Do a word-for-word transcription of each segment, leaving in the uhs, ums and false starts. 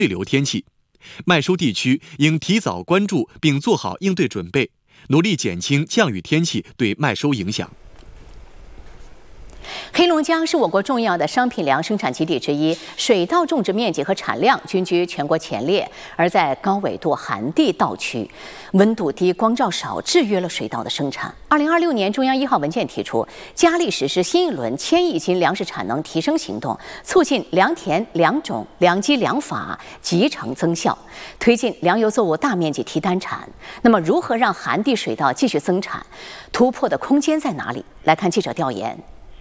对流天气。麦收地区应提早关注并做好应对准备，努力减轻降雨天气对麦收影响。 黑龙江是我国重要的商品粮生产基地之一，水稻种植面积和产量均居全国前列。而在高纬度寒地稻区，温度低、光照少，制约了水稻的生产。二零二六年，中央一号文件提出，加力实施新一轮千亿斤粮食产能提升行动，促进良田、良种、良机、良法集成增效，推进粮油作物大面积提单产。那么，如何让寒地水稻继续增产？突破的空间在哪里？来看记者调研。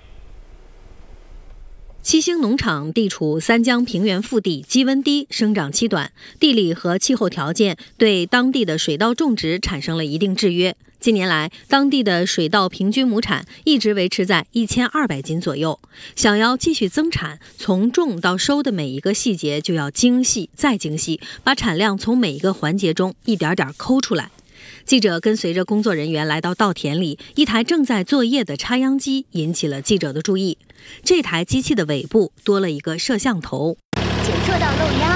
七星农场地处三江平原腹地，基温低，生长期短，地理和气候条件对当地的水稻种植产生了一定制约。近年来，当地的水稻平均亩产一直维持在一千二百斤左右。想要继续增产，从种到收的每一个细节就要精细再精细，把产量从每一个环节中一点点抠出来。记者跟随着工作人员来到稻田里，一台正在作业的插秧机引起了记者的注意。这台机器的尾部多了一个摄像头， 检测到漏秧。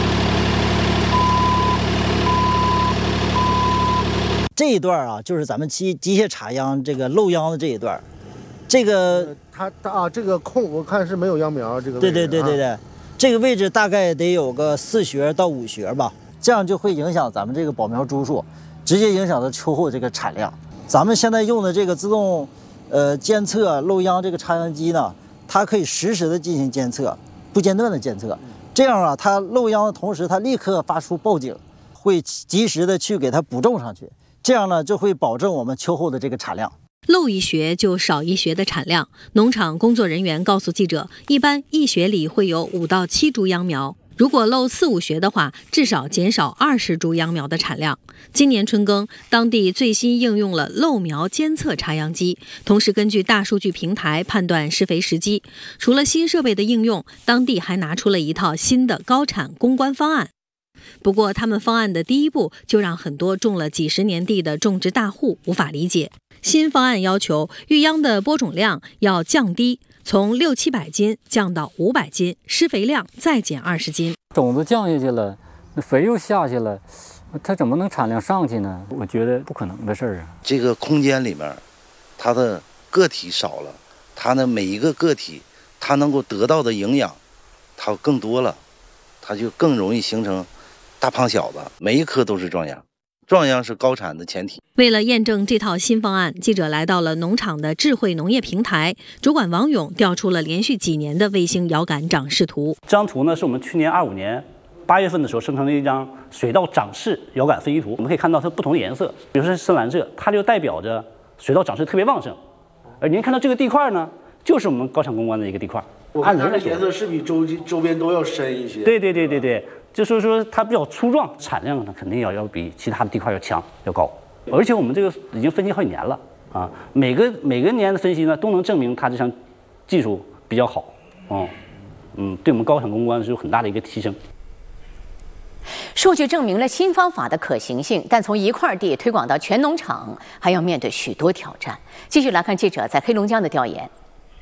这一段啊，就是咱们机机械插秧这个漏秧的这一段，这个它啊，这个空我看是没有秧苗，这个对对对对对，啊、这个位置大概得有个四穴到五穴吧，这样就会影响咱们这个保苗株数。直接影响到秋后这个产量。咱们现在用的这个自动，呃监测漏秧这个插秧机呢，它可以实时的进行监测，不间断的监测。这样啊，它漏秧的同时，它立刻发出报警，会及时的去给它补种上去。这样呢，就会保证我们秋后的这个产量。 漏一穴就少一穴的产量。农场工作人员告诉记者，一般一穴里会有五到七株秧苗。如果漏四五穴的话，至少减少二十株秧苗的产量。今年春耕，当地最新应用了漏苗监测插秧机，同时根据大数据平台判断施肥时机。除了新设备的应用，当地还拿出了一套新的高产攻关方案。不过，他们方案的第一步就让很多种了几十年地的种植大户无法理解。新方案要求育秧的播种量要降低，从六七百斤降到五百斤，施肥量再减二十斤。 种子降下去了，那肥又下去了，它怎么能产量上去呢？我觉得不可能的事儿啊。 这个空间里面，它的个体少了，它呢每一个个体，它能够得到的营养，它更多了，它就更容易形成大胖小子，每一颗都是壮秧。壮秧是高产的前提。 为了验证这套新方案，记者来到了农场的智慧农业平台，主管王勇调出了连续几年的卫星遥感长势图。 这张图呢，是我们去年二五年八月份的时候生成的一张水稻长势遥感分析图。我们可以看到它不同的颜色，比如说深蓝色，它就代表着水稻长势特别旺盛。而您看到这个地块呢，就是我们高产攻关的一个地块。 按它的颜色是比周周边都要深一些。 对对对对对。就是说它比较粗壮，产量呢肯定要要比其他的地块要强要高，而且我们这个已经分析好几年了啊，每个每个年的分析呢都能证明它这项技术比较好，嗯嗯，对我们高产攻关是有很大的一个提升。 数据证明了新方法的可行性，但从一块地推广到全农场，还要面对许多挑战。继续来看记者在黑龙江的调研。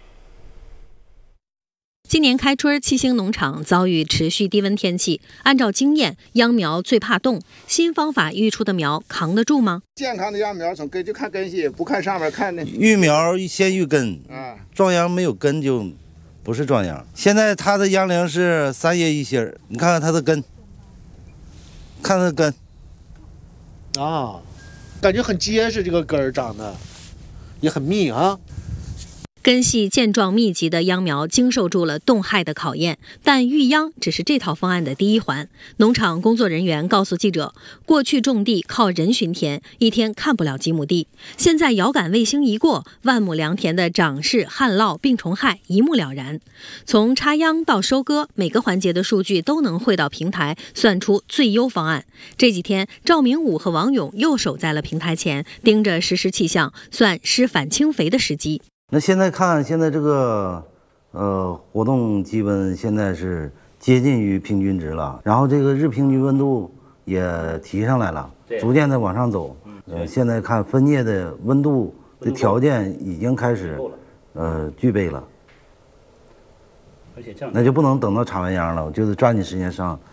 今年开春，七星农场遭遇持续低温天气。按照经验，秧苗最怕冻，新方法育出的苗扛得住吗？ 健康的秧苗从根就看根系，不看上面，看那育苗先育根啊，壮秧没有根就不是壮秧。现在它的秧龄是三叶一心，你看看它的根，看它的根啊，感觉很结实，这个根儿长得也很密啊。 根系健壮密集的秧苗经受住了冻害的考验，但育秧只是这套方案的第一环。农场工作人员告诉记者，过去种地靠人巡田，一天看不了几亩地。现在遥感卫星一过，万亩良田的长势、旱涝、病虫害一目了然。从插秧到收割，每个环节的数据都能汇到平台，算出最优方案。这几天，赵明武和王勇又守在了平台前，盯着实时气象，算施反清肥的时机。 那现在看，现在这个呃活动基本现在是接近于平均值了，然后这个日平均温度也提上来了，逐渐的往上走。呃，现在看分叶的温度的条件已经开始呃具备了，而且这样那就不能等到插完秧了，就是抓紧时间上